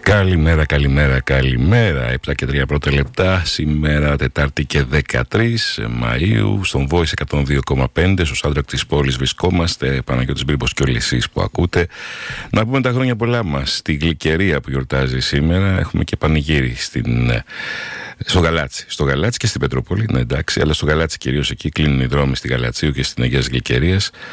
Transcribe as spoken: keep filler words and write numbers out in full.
Καλημέρα, καλημέρα, καλημέρα. επτά και τρία πρώτα λεπτά. Σήμερα Τετάρτη και δεκατρείς Μαΐου. Στον Voice εκατόν δύο κόμμα πέντε. Στο soundtrack της πόλης βρισκόμαστε. Παναγιώτης Μπρίμπος και όλοι εσείς που ακούτε. Να πούμε τα χρόνια πολλά μας στη Γλυκερία που γιορτάζει σήμερα. Έχουμε και πανηγύρι στην... στο Γαλάτσι. Στο Γαλάτσι και στην Πετρόπολη. Ναι, εντάξει, αλλά στο Γαλάτσι κυρίως εκεί κλείνουν οι δρόμοι στη Γαλατσίου και στην Αγίας Γλυκερίας.